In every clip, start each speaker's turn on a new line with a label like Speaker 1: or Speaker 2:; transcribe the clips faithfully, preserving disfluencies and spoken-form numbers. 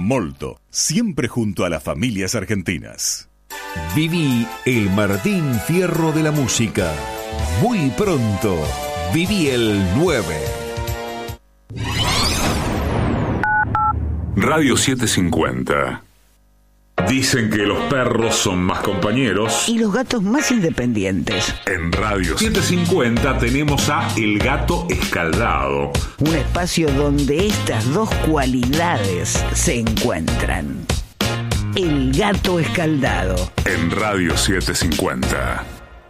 Speaker 1: Molto, siempre junto a las familias argentinas.
Speaker 2: Viví el Martín Fierro de la música. Muy pronto, viví el nueve.
Speaker 3: Radio setecientos cincuenta. Dicen que los perros son más compañeros
Speaker 4: y los gatos más independientes.
Speaker 3: En Radio setecientos cincuenta tenemos a El Gato Escaldado,
Speaker 4: un espacio donde estas dos cualidades se encuentran. El Gato Escaldado.
Speaker 3: En Radio setecientos cincuenta.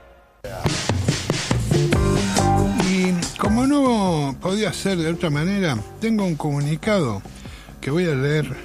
Speaker 5: Y como no podía ser de otra manera, tengo un comunicado que voy a leer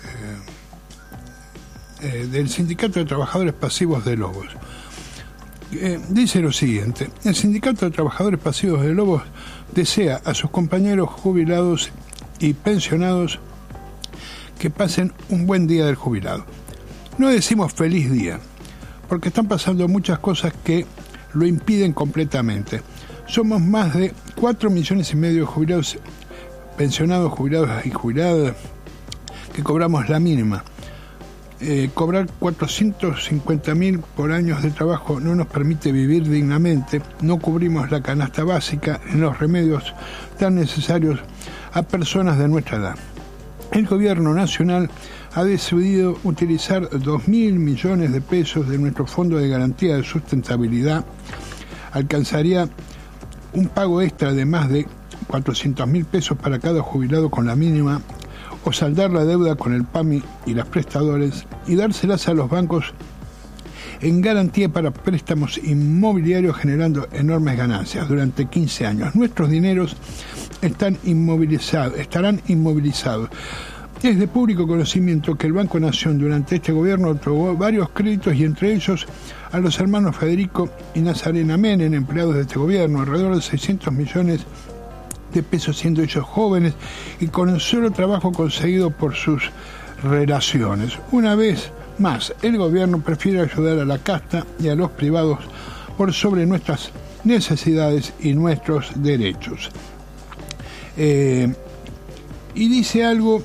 Speaker 5: Eh, del Sindicato de Trabajadores Pasivos de Lobos. Eh, dice lo siguiente: el Sindicato de Trabajadores Pasivos de Lobos desea a sus compañeros jubilados y pensionados que pasen un buen día del jubilado. No decimos feliz día, porque están pasando muchas cosas que lo impiden completamente. Somos más de cuatro millones y medio de jubilados, pensionados, jubilados y jubiladas que cobramos la mínima. Eh, cobrar cuatrocientos cincuenta mil por años de trabajo no nos permite vivir dignamente, no cubrimos la canasta básica en los remedios tan necesarios a personas de nuestra edad. El gobierno nacional ha decidido utilizar dos mil millones de pesos de nuestro Fondo de Garantía de Sustentabilidad. Alcanzaría un pago extra de más de cuatrocientos mil pesos para cada jubilado con la mínima, o saldar la deuda con el P A M I y las prestadores y dárselas a los bancos en garantía para préstamos inmobiliarios, generando enormes ganancias durante quince años. Nuestros dineros están inmovilizados, estarán inmovilizados. Es de público conocimiento que el Banco Nación durante este gobierno otorgó varios créditos, y entre ellos a los hermanos Federico y Nazarena Menem, empleados de este gobierno, alrededor de seiscientos millones de pesos, siendo ellos jóvenes y con un solo trabajo conseguido por sus relaciones. Una vez más, el gobierno prefiere ayudar a la casta y a los privados por sobre nuestras necesidades y nuestros derechos. Eh, y dice algo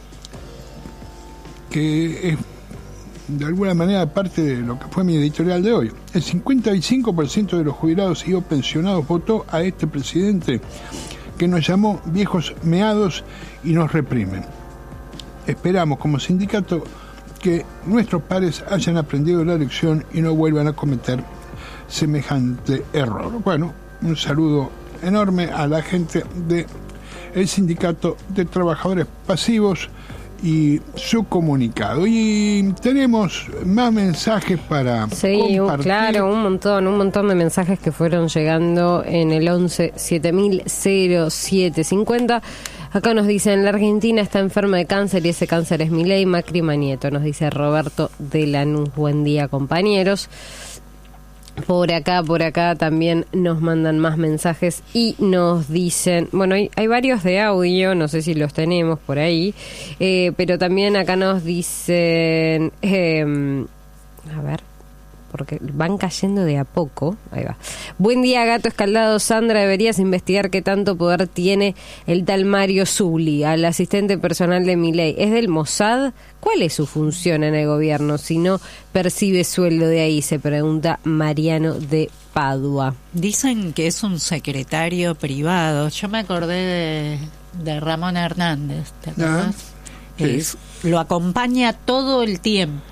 Speaker 5: que es de alguna manera parte de lo que fue mi editorial de hoy. El cincuenta y cinco por ciento de los jubilados y o pensionados votó a este presidente que nos llamó viejos meados y nos reprimen. Esperamos como sindicato que nuestros pares hayan aprendido la lección y no vuelvan a cometer semejante error. Bueno, un saludo enorme a la gente del Sindicato de Trabajadores Pasivos y su comunicado. Y tenemos más mensajes para
Speaker 6: sí,
Speaker 5: compartir.
Speaker 6: Claro, un montón, un montón de mensajes que fueron llegando en el once siete mil siete cincuenta. Acá nos dicen: la Argentina está enferma de cáncer y ese cáncer es Milei, Macri, Manieto. Nos dice Roberto de Lanús. Buen día, compañeros. Por acá, por acá también nos mandan más mensajes y nos dicen, bueno, hay, hay varios de audio, no sé si los tenemos por ahí, eh, pero también acá nos dicen, eh, a ver, porque van cayendo de a poco. Ahí va. Buen día, Gato Escaldado. Sandra, deberías investigar qué tanto poder tiene el tal Mario Zulli, al asistente personal de Milei. ¿Es del Mossad? ¿Cuál es su función en el gobierno si no percibe sueldo de ahí? Se pregunta Mariano de Padua.
Speaker 7: Dicen que es un secretario privado. Yo me acordé de, de Ramón Hernández, ¿te acuerdas?
Speaker 5: Sí.
Speaker 7: Es, lo acompaña todo el tiempo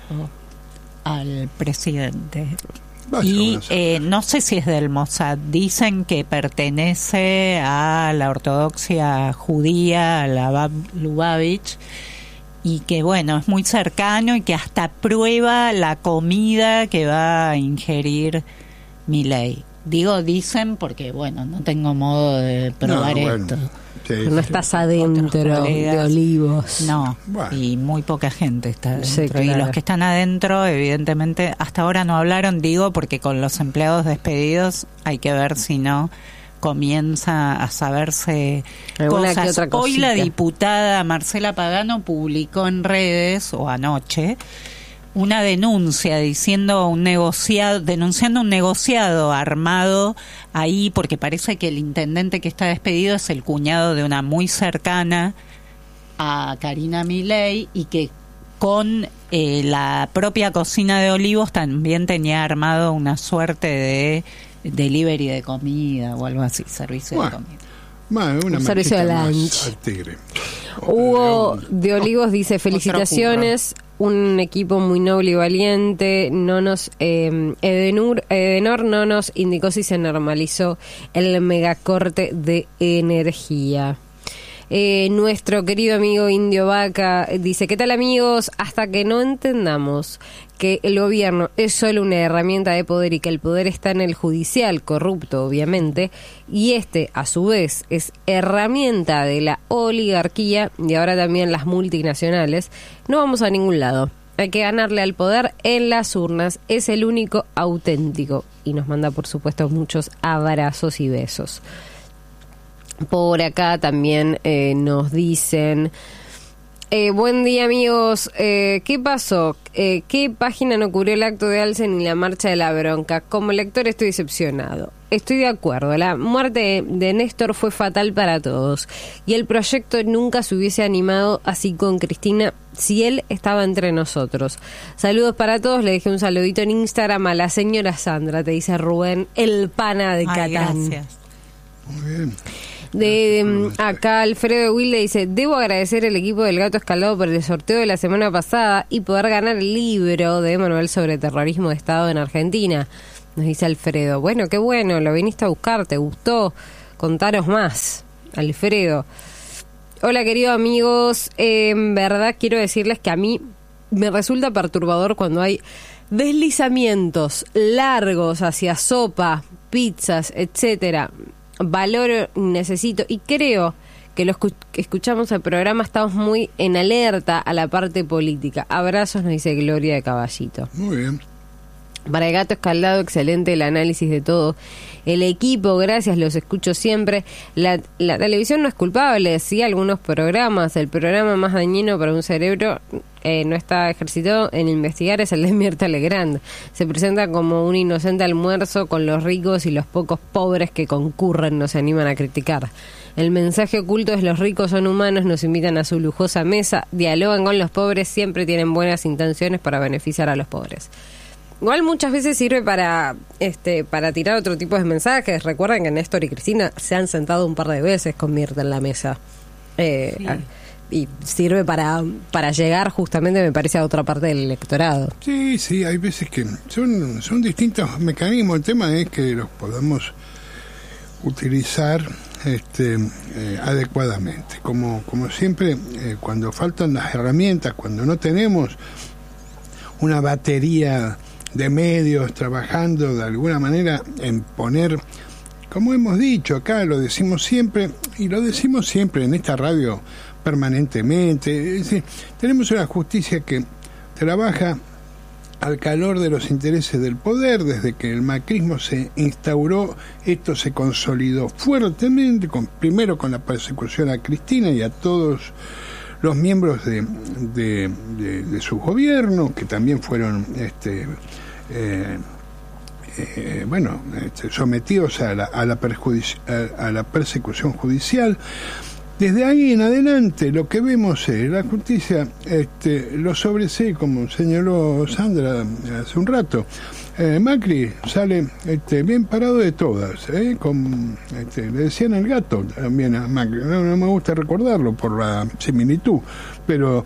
Speaker 7: al presidente. Vaya, y eh, no sé si es del Mossad. Dicen que pertenece a la ortodoxia judía, a la Lubavitch, y que bueno, es muy cercano y que hasta prueba la comida que va a ingerir Milei. Digo dicen porque bueno, no tengo modo de probar no, bueno. esto.
Speaker 6: Sí, no estás adentro de Olivos.
Speaker 7: No, bueno. Y muy poca gente está adentro.
Speaker 6: Sí, claro.
Speaker 7: Y los que están adentro, evidentemente, hasta ahora no hablaron, digo, porque con los empleados despedidos hay que ver si no comienza a saberse
Speaker 6: Alguna
Speaker 7: cosas.
Speaker 6: Que otra
Speaker 7: Hoy la diputada Marcela Pagano publicó en redes, o anoche, una denuncia diciendo un negociado, denunciando un negociado armado ahí, porque parece que el intendente que está despedido es el cuñado de una muy cercana a Karina Milei y que con eh, la propia cocina de Olivos también tenía armado una suerte de delivery de comida o algo así, servicio bueno, de comida.
Speaker 5: Más, una
Speaker 6: un servicio de lunch.
Speaker 5: Al tigre.
Speaker 6: Hugo de Olivos dice: felicitaciones, un equipo muy noble y valiente. No nos eh, Edenur, Edenor no nos indicó si se normalizó el megacorte de energía. Eh, nuestro querido amigo Indio Vaca dice: ¿qué tal, amigos? Hasta que no entendamos que el gobierno es solo una herramienta de poder y que el poder está en el judicial, corrupto obviamente, y este a su vez es herramienta de la oligarquía y ahora también las multinacionales, no vamos a ningún lado. Hay que ganarle al poder en las urnas, es el único auténtico. Y nos manda por supuesto muchos abrazos y besos. Por acá también eh, nos dicen: eh, buen día, amigos, eh, ¿qué pasó? Eh, ¿Qué página no cubrió el acto de Alsen y la marcha de la bronca? Como lector estoy decepcionado. Estoy de acuerdo, la muerte de Néstor fue fatal para todos y el proyecto nunca se hubiese animado así con Cristina si él estaba entre nosotros. Saludos para todos, le dejé un saludito en Instagram a la señora Sandra, te dice Rubén, el pana de
Speaker 7: Ay,
Speaker 6: Catán.
Speaker 7: Gracias.
Speaker 5: Muy bien.
Speaker 6: De acá Alfredo Wilde dice: debo agradecer al equipo del Gato Escaldado por el sorteo de la semana pasada y poder ganar el libro de Manuel sobre terrorismo de Estado en Argentina. Nos dice Alfredo: bueno, qué bueno, lo viniste a buscar, ¿te gustó? Contaros más, Alfredo. Hola, queridos amigos, eh, en verdad quiero decirles que a mí me resulta perturbador cuando hay deslizamientos largos hacia sopa, pizzas, etcétera. Valoro, necesito y creo que los que escuchamos el programa estamos muy en alerta a la parte política. Abrazos, nos dice Gloria de Caballito.
Speaker 5: Muy bien.
Speaker 6: Para el Gato Escaldado, excelente el análisis de todo el equipo, gracias, los escucho siempre. La, la televisión no es culpable, sí, algunos programas, el programa más dañino para un cerebro eh, no está ejercitado en investigar es el de Mirta Legrand. Se presenta como un inocente almuerzo con los ricos y los pocos pobres que concurren, no se animan a criticar. El mensaje oculto es: los ricos son humanos, nos invitan a su lujosa mesa, dialogan con los pobres, siempre tienen buenas intenciones para beneficiar a los pobres. Igual muchas veces sirve para este para tirar otro tipo de mensajes. Recuerden que Néstor y Cristina se han sentado un par de veces con Mirta en la mesa. Eh, sí. Y sirve para para llegar justamente, me parece, a otra parte del electorado.
Speaker 5: Sí, sí, hay veces que son, son distintos mecanismos. El tema es que los podamos utilizar este, eh, adecuadamente. Como, como siempre, eh, cuando faltan las herramientas, cuando no tenemos una batería de medios trabajando de alguna manera en poner, como hemos dicho acá, lo decimos siempre, y lo decimos siempre en esta radio permanentemente, es decir, tenemos una justicia que trabaja al calor de los intereses del poder. Desde que el macrismo se instauró, esto se consolidó fuertemente, con, primero con la persecución a Cristina y a todos los miembros de, de, de, de su gobierno, que también fueron este, eh, eh, bueno, este, sometidos a la, a, la perjudici- a, a la persecución judicial. Desde ahí en adelante lo que vemos es la justicia este, lo sobresee, como señaló Sandra hace un rato. Eh, Macri sale este, bien parado de todas, ¿eh? Con, este, le decían el gato también a Macri, no, no me gusta recordarlo por la similitud, pero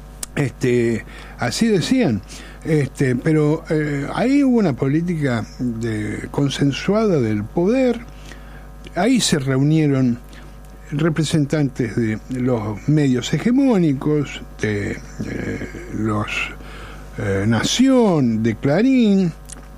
Speaker 5: este, así decían. Este, pero eh, ahí hubo una política de, consensuada del poder, ahí se reunieron representantes de los medios hegemónicos, de eh, los eh, Nación, de Clarín,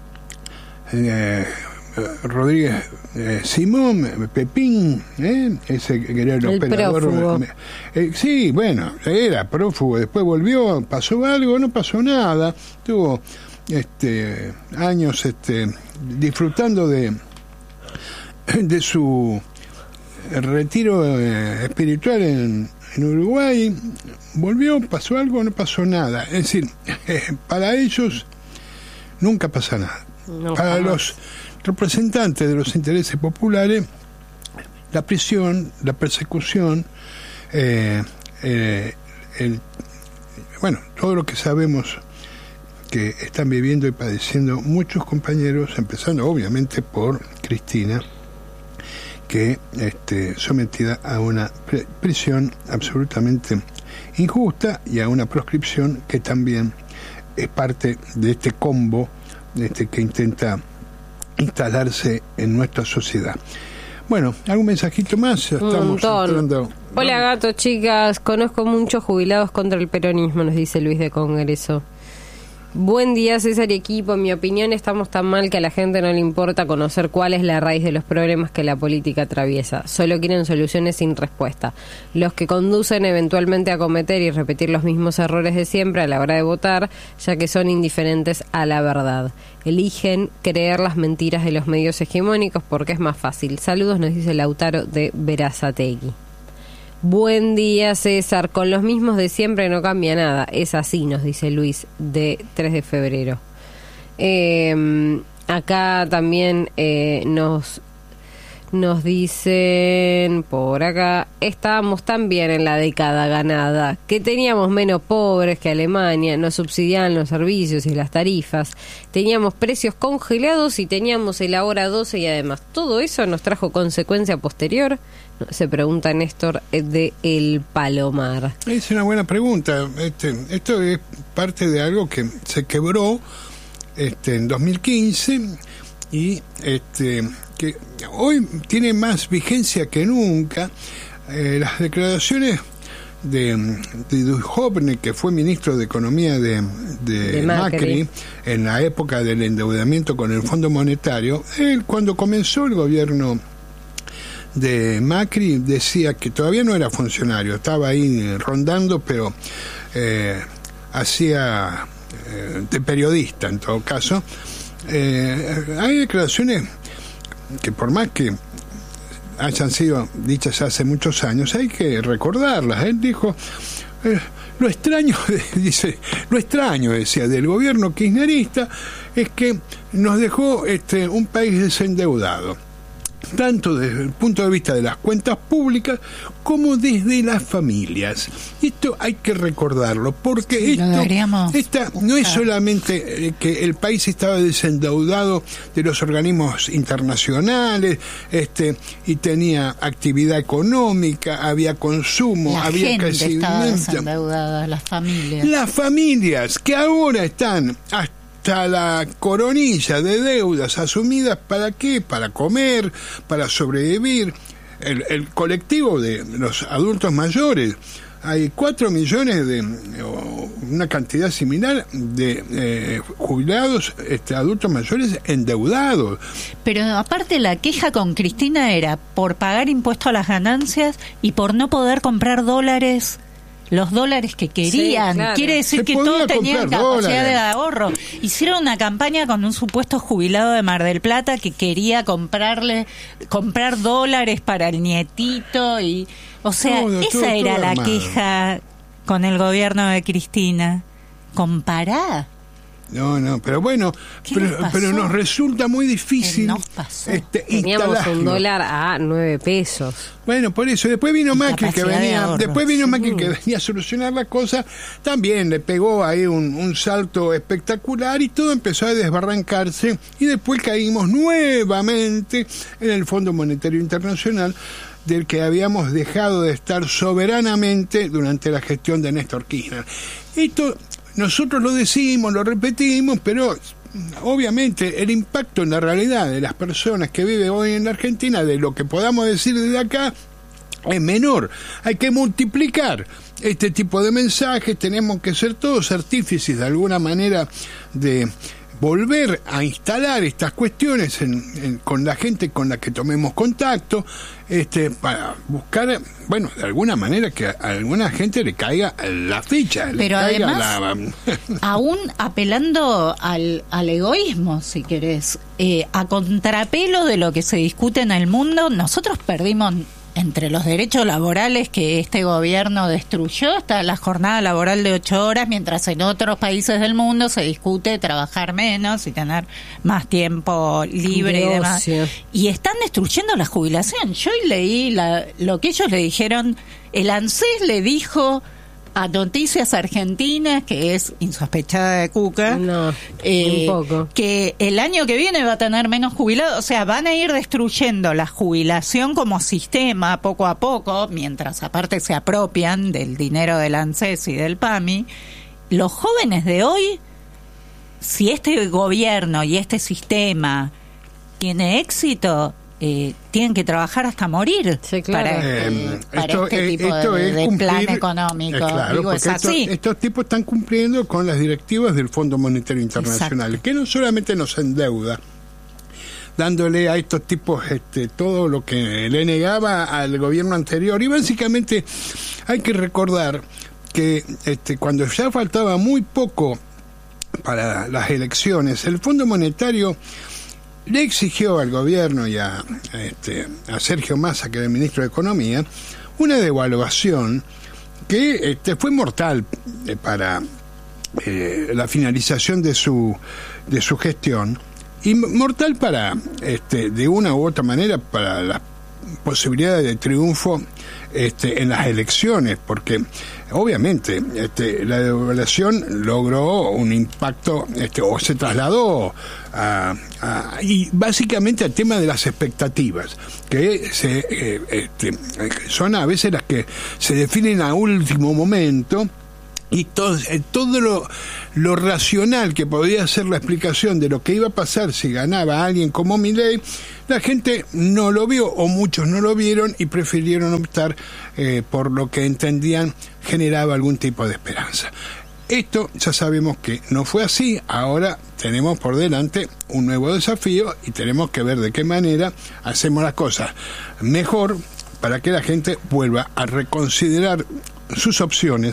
Speaker 5: eh, Rodríguez eh, Simón, Pepín, ¿eh? ese que era el, el operador. Eh, sí, bueno, era prófugo, después volvió, pasó algo, no pasó nada, tuvo este años este disfrutando de de su retiro eh, espiritual en, en Uruguay, volvió, pasó algo, no pasó nada. Es decir, eh, para ellos nunca pasa nada. No, para jamás. Los representantes de los intereses populares, la prisión, la persecución, eh, eh, el bueno, todo lo que sabemos que están viviendo y padeciendo muchos compañeros, empezando obviamente por Cristina, que este, sometida a una pre- prisión absolutamente injusta y a una proscripción que también es parte de este combo este, que intenta instalarse en nuestra sociedad. Bueno, ¿algún mensajito más? Ya
Speaker 6: Un
Speaker 5: estamos
Speaker 6: montón.
Speaker 5: entrando.
Speaker 6: Hola, gato, chicas. Conozco muchos jubilados contra el peronismo, nos dice Luis de Congreso. Buen día, César y equipo. En mi opinión, estamos tan mal que a la gente no le importa conocer cuál es la raíz de los problemas que la política atraviesa. Solo quieren soluciones sin respuesta. Los que conducen eventualmente a cometer y repetir los mismos errores de siempre a la hora de votar, ya que son indiferentes a la verdad. Eligen creer las mentiras de los medios hegemónicos porque es más fácil. Saludos, nos dice Lautaro de Berazategui. Buen día, César. Con los mismos de siempre no cambia nada. Es así, nos dice Luis, de tres de febrero. Eh, acá también eh, nos, nos dicen por acá, estábamos tan bien en la década ganada, que teníamos menos pobres que Alemania, nos subsidiaban los servicios y las tarifas, teníamos precios congelados y teníamos el ahora doce y además todo eso nos trajo consecuencia posterior. Se pregunta Néstor de El Palomar.
Speaker 5: Es una buena pregunta. Este, esto es parte de algo que se quebró este, en dos mil quince y este, que hoy tiene más vigencia que nunca. Eh, las declaraciones de, de Duhovne, que fue ministro de Economía de, de, de Macri. Macri en la época del endeudamiento con el Fondo Monetario, él cuando comenzó el gobierno de Macri decía que todavía no era funcionario, estaba ahí rondando, pero eh, hacía eh, de periodista en todo caso. Eh, hay declaraciones que por más que hayan sido dichas hace muchos años, hay que recordarlas. Él dijo, eh, lo extraño, dice, lo extraño, decía, del gobierno kirchnerista es que nos dejó este, un país desendeudado, tanto desde el punto de vista de las cuentas públicas como desde las familias. Esto hay que recordarlo, porque sí, esto esta, no es solamente eh, que el país estaba desendeudado de los organismos internacionales este y tenía actividad económica, había consumo,
Speaker 7: la
Speaker 5: había
Speaker 7: gente
Speaker 5: crecimiento.
Speaker 7: Estaba desendeudada, las familias.
Speaker 5: Las familias que ahora están hasta a la coronilla de deudas asumidas, ¿para qué? Para comer, para sobrevivir. El, el colectivo de los adultos mayores, hay cuatro millones de, o una cantidad similar de eh, jubilados, este, adultos mayores endeudados.
Speaker 7: Pero aparte la queja con Cristina era por pagar impuesto a las ganancias y por no poder comprar dólares. Los dólares que querían, sí, claro. Quiere decir Se que todos tenían capacidad dólares. de ahorro. Hicieron una campaña con un supuesto jubilado de Mar del Plata que quería comprarle, comprar dólares para el nietito y, o sea, todo, esa todo, era todo la armado. Queja con el gobierno de Cristina. Compará.
Speaker 5: No, no, pero bueno, pero, pero nos resulta muy difícil.
Speaker 6: Este, Teníamos un dólar a nueve pesos.
Speaker 5: Bueno, por eso. Después vino Macri que venía, de después vino sí. Macri que venía a solucionar la cosa. También le pegó ahí un, un salto espectacular y todo empezó a desbarrancarse. Y después caímos nuevamente en el Fondo Monetario Internacional, del que habíamos dejado de estar soberanamente durante la gestión de Néstor Kirchner. Esto nosotros lo decimos, lo repetimos, pero obviamente el impacto en la realidad de las personas que viven hoy en la Argentina, de lo que podamos decir desde acá, es menor. Hay que multiplicar este tipo de mensajes, tenemos que ser todos artífices de alguna manera de volver a instalar estas cuestiones en, en, con la gente con la que tomemos contacto, este, para buscar, bueno, de alguna manera que a alguna gente le caiga la ficha.
Speaker 7: Pero
Speaker 5: le caiga
Speaker 7: además,
Speaker 5: la...
Speaker 7: aún apelando al, al egoísmo, si querés, eh, a contrapelo de lo que se discute en el mundo, nosotros perdimos entre los derechos laborales que este gobierno destruyó, está la jornada laboral de ocho horas, mientras en otros países del mundo se discute trabajar menos y tener más tiempo libre y demás. Y están destruyendo la jubilación. Yo leí la, lo que ellos le dijeron, el ANSES le dijo a Noticias Argentinas, que es insospechada de Cuca,
Speaker 6: no,
Speaker 7: eh,
Speaker 6: un poco.
Speaker 7: que el año que viene va a tener menos jubilados. O sea, van a ir destruyendo la jubilación como sistema poco a poco, mientras aparte se apropian del dinero del ANSES y del PAMI. Los jóvenes de hoy, si este gobierno y este sistema tiene éxito, eh, tienen que trabajar hasta morir.
Speaker 6: Sí, claro.
Speaker 7: para,
Speaker 5: Eh,
Speaker 7: para
Speaker 5: esto,
Speaker 7: este
Speaker 5: eh,
Speaker 7: tipo
Speaker 5: esto
Speaker 7: de,
Speaker 5: es
Speaker 7: de
Speaker 5: cumplir,
Speaker 7: plan económico.
Speaker 5: eh, claro,
Speaker 7: Digo, es
Speaker 5: porque esto-
Speaker 7: así.
Speaker 5: estos tipos están cumpliendo con las directivas del Fondo Monetario Internacional,
Speaker 7: Exacto.
Speaker 5: que no solamente nos endeuda, dándole a estos tipos este, todo lo que le negaba al gobierno anterior. Y básicamente hay que recordar que este, cuando ya faltaba muy poco para las elecciones, el Fondo Monetario le exigió al gobierno y a, este, a Sergio Massa, que era el ministro de Economía, una devaluación que este, fue mortal eh, para eh, la finalización de su de su gestión, y mortal para, este, de una u otra manera, para las posibilidades de triunfo este, en las elecciones, porque obviamente este, la devaluación logró un impacto este, o se trasladó a, a, y básicamente al tema de las expectativas, que se, eh, este, son a veces las que se definen a último momento. Y todo, eh, todo lo, lo racional que podía ser la explicación de lo que iba a pasar si ganaba alguien como Milei, la gente no lo vio, o muchos no lo vieron, y prefirieron optar eh, por lo que entendían generaba algún tipo de esperanza. Esto ya sabemos que no fue así. Ahora tenemos por delante un nuevo desafío y tenemos que ver de qué manera hacemos las cosas mejor para que la gente vuelva a reconsiderar sus opciones,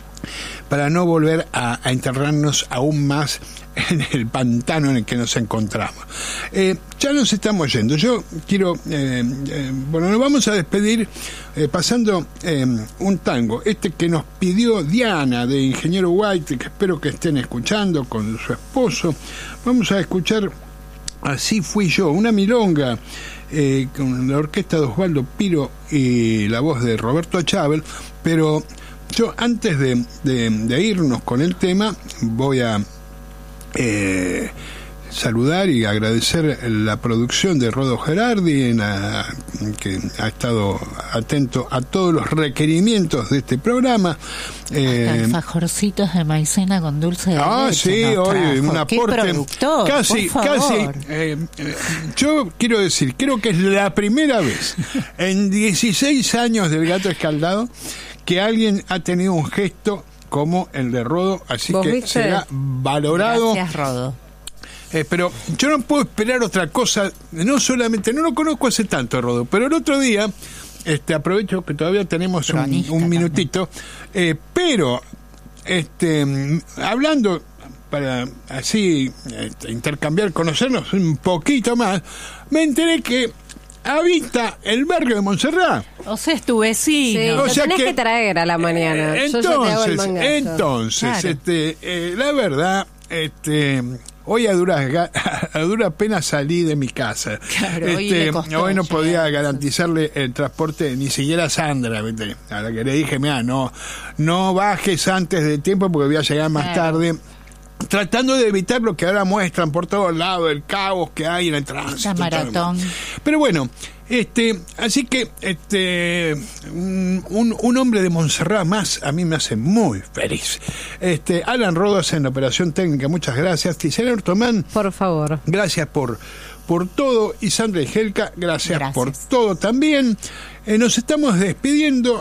Speaker 5: para no volver a, a enterrarnos aún más en el pantano en el que nos encontramos. Eh, ya nos estamos yendo. Yo quiero, eh, eh, bueno, nos vamos a despedir eh, pasando eh, un tango, este que nos pidió Diana de Ingeniero White, que espero que estén escuchando con su esposo. Vamos a escuchar Así Fui Yo, una milonga eh, con la orquesta de Osvaldo Piro y la voz de Roberto Chávez, pero yo, antes de, de, de irnos con el tema, voy a eh, saludar y agradecer la producción de Rodo Gerardi, en la, que ha estado atento a todos los requerimientos de este programa.
Speaker 7: Eh, alfajorcitos de maicena con dulce de
Speaker 5: ah,
Speaker 7: leche.
Speaker 5: Sí, hoy un aporte casi, casi. Eh, eh, yo quiero decir, creo que es la primera vez en dieciséis años del Gato Escaldado que alguien ha tenido un gesto como el de Rodo, así que viste? Será valorado.
Speaker 7: Gracias, Rodo.
Speaker 5: Eh, pero yo no puedo esperar otra cosa, no solamente, no lo conozco hace tanto, Rodo, pero el otro día, este aprovecho que todavía tenemos un, un minutito, eh, pero este hablando para así este, intercambiar, conocernos un poquito más, me enteré que habita el barrio de Montserrat.
Speaker 7: O sea, es tu vecino.
Speaker 6: Sí,
Speaker 5: o
Speaker 6: lo
Speaker 5: sea
Speaker 6: tenés
Speaker 5: que,
Speaker 6: que traer a la mañana.
Speaker 5: Eh, entonces,
Speaker 6: Yo ya te hago el mangazo.
Speaker 5: entonces,
Speaker 7: Claro.
Speaker 5: este, eh, la verdad, este, hoy a duras a duras penas salí de mi casa.
Speaker 7: Claro, hoy
Speaker 5: este,
Speaker 7: le costó
Speaker 5: hoy no
Speaker 7: llegar.
Speaker 5: podía garantizarle el transporte ni siquiera a Sandra, ¿viste? A la que le dije, mira, no, no bajes antes de tiempo porque voy a llegar más
Speaker 7: Claro.
Speaker 5: tarde. Tratando de evitar lo que ahora muestran por todos lados, el caos que hay en el tránsito.
Speaker 7: Esa maratón.
Speaker 5: Pero bueno, este, así que este un, un, un hombre de Montserrat más a mí me hace muy feliz. Este, Alan Rodas en la operación técnica, muchas gracias. Tisera Ortomán,
Speaker 6: Por favor.
Speaker 5: gracias por por todo, y Sandra y Helka, gracias,
Speaker 7: Gracias.
Speaker 5: por todo también. Eh, nos estamos despidiendo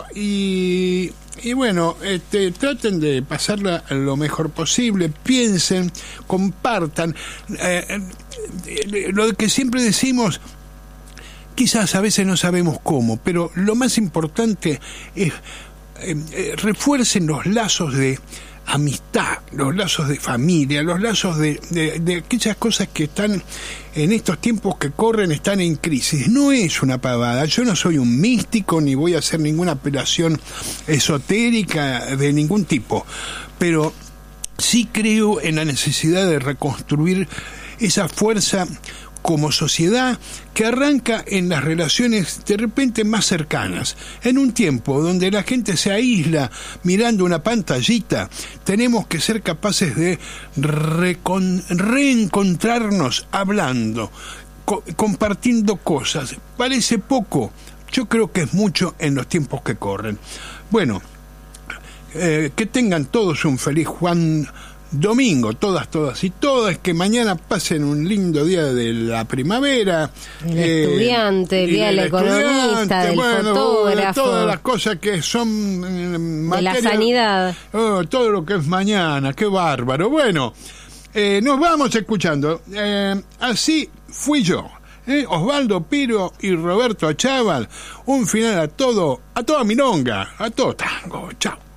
Speaker 5: y Y bueno, este, traten de pasarla lo mejor posible, piensen, compartan. Eh, eh, lo que siempre decimos, quizás a veces no sabemos cómo, pero lo más importante es eh, eh, refuercen los lazos de amistad, los lazos de familia, los lazos de, de, de aquellas cosas que están en estos tiempos que corren, están en crisis. No es una pavada. Yo no soy un místico ni voy a hacer ninguna apelación esotérica de ningún tipo, pero sí creo en la necesidad de reconstruir esa fuerza como sociedad que arranca en las relaciones de repente más cercanas. En un tiempo donde la gente se aísla mirando una pantallita, tenemos que ser capaces de recon- reencontrarnos hablando, co- compartiendo cosas. Parece poco, yo creo que es mucho en los tiempos que corren. Bueno, eh, que tengan todos un feliz Juan Domingo, todas, todas y todas, que mañana pasen un lindo día de la primavera.
Speaker 6: El eh, estudiante, el día del economista, del
Speaker 5: bueno,
Speaker 6: fotógrafo.
Speaker 5: Todas las cosas que son eh, materia,
Speaker 6: de la sanidad.
Speaker 5: Oh, todo lo que es mañana, qué bárbaro. Bueno, eh, nos vamos escuchando. Eh, así fui yo. Eh, Osvaldo Piro y Roberto Achával. Un final a todo, a toda milonga, a todo tango. Chao.